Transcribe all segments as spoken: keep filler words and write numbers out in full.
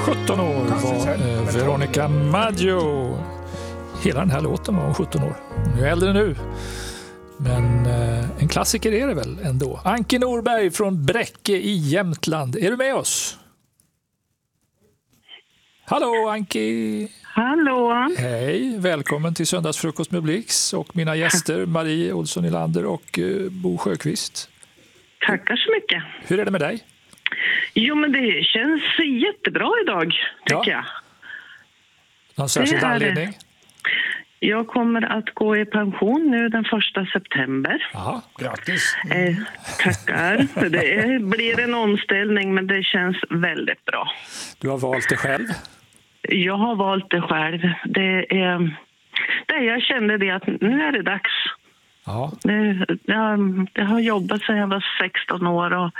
sjutton år var eh, Veronica Maggio. Hela den här låten var hon sjutton år. Hon är äldre nu. Men eh, en klassiker är det väl ändå. Anki Norberg från Bräcke i Jämtland. Är du med oss? Hallå Anki! Hallå! Hej, välkommen till Söndagsfrukost med Blix och mina gäster Marie Olsson Nylander och eh, Bo Sjöqvist. Tackar så mycket. Hur är det med dig? Jo, men det känns jättebra idag, tycker Ja. jag. Någon särskild Det är anledning? det. Jag kommer att gå i pension nu den första september. Jaha. Grattis. Eh, tackar. Det är, blir en omställning, men det känns väldigt bra. Du har valt det själv? Jag har valt det själv. Det är, det jag kände det att nu är det dags. Ja. Det, jag, jag har jobbat sedan jag var sexton år och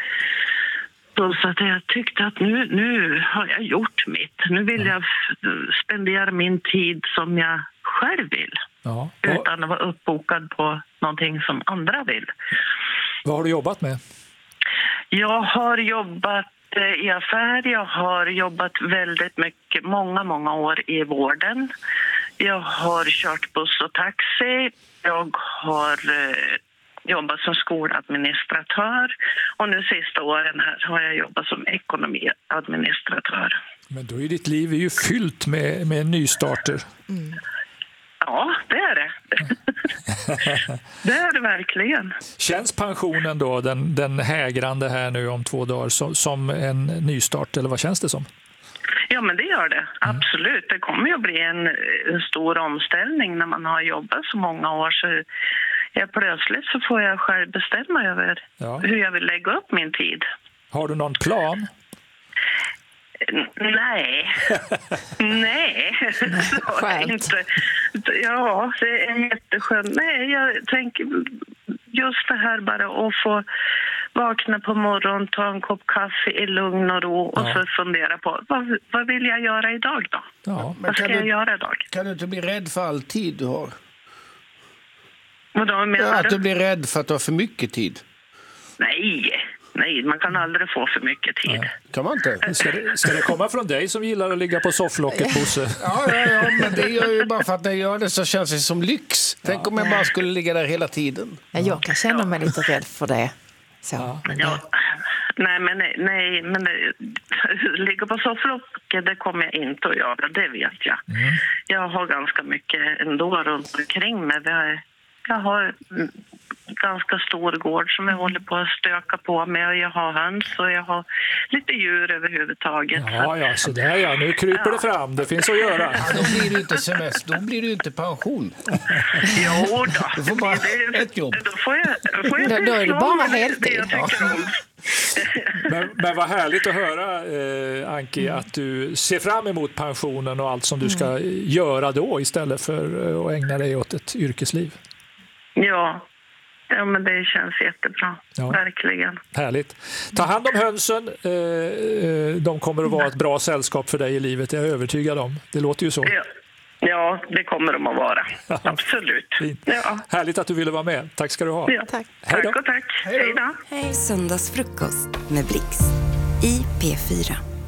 så att jag tyckte att nu, nu har jag gjort mitt. Nu vill jag spendera min tid som jag själv vill. Ja. Utan att vara uppbokad på någonting som andra vill. Vad har du jobbat med? Jag har jobbat i affär. Jag har jobbat väldigt mycket, många, många år i vården. Jag har kört buss och taxi. Jag har eh, jobbat som skoladministratör. Och nu sista åren här har jag jobbat som ekonomiadministratör. Men då är ditt liv är ju fyllt med, med nystarter. Mm. Ja, det är det. Det är det verkligen. Känns pensionen då, den, den hägrande här nu om två dagar, som, som en nystart, eller vad känns det som? Ja, men det gör det. Absolut. Det kommer ju att bli en, en stor omställning när man har jobbat så många år. Så jag plötsligt så får jag själv bestämma över Ja. hur jag vill lägga upp min tid. Har du någon plan? N- Nej. Nej. Så är det inte. Ja, det är jätteskönt. Nej, jag tänker just det här bara att få vakna på morgonen, ta en kopp kaffe i lugn och ro och Ja. så fundera på vad, vad vill jag göra idag då? Ja. Vad ska kan jag du- göra idag? Kan du inte bli rädd för all tid du har? Och då menar Ja, att du? du blir rädd för att du har för mycket tid. Nej, nej, man kan aldrig få för mycket tid. Kan man inte? Ska det, ska det komma från dig som gillar att ligga på sofflocket, Bosse? Ja, ja, ja, men det gör ju bara för att när jag gör det så känns det som lyx. Tänk om jag bara skulle ligga där hela tiden. Ja, jag kan känna mig lite rädd för det. Så, Ja. men det Ja. Nej, men, nej, nej, men det, ligga på sofflocket, det kommer jag inte att göra, det vet jag. Mm. Jag har ganska mycket ändå runt omkring mig. Vi har, jag har mm, ganska stor gård som jag håller på att stöka på med. Och jag har höns och jag har lite djur överhuvudtaget. Ja, ja, så där ja. Nu kryper det fram. Det finns att göra. Ja, då blir det inte semester, då blir det inte pension. Jo då. Du får bara Det- ett jobb. Då får jag, då får jag Då- då är det slå bara mig heltid. det jag tycker om. Men, men vad härligt att höra, eh, Anki, att du ser fram emot pensionen och allt som du ska göra då istället för eh, att ägna dig åt ett yrkesliv. Ja. Ja, men det känns jättebra. Ja. Verkligen. Härligt. Ta hand om hönsen. Eh, eh, de kommer att vara ett bra sällskap för dig i livet, jag är övertygad om. Det låter ju så. Ja, ja det kommer de att vara. Absolut. Fint. Ja. Härligt att du ville vara med. Tack ska du ha. Ja. Tack. Hej då. Tack och tack. Hej då. Söndagsfrukost med Blix i P fyra.